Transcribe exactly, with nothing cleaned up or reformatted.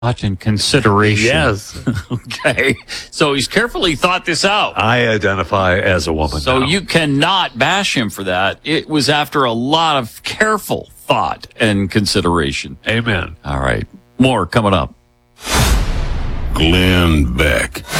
thought and consideration. Yes. Okay. So he's carefully thought this out. I identify as a woman So now. you cannot bash him for that. It was after a lot of careful thought and consideration. Amen. All right. More coming up. Glenn Beck.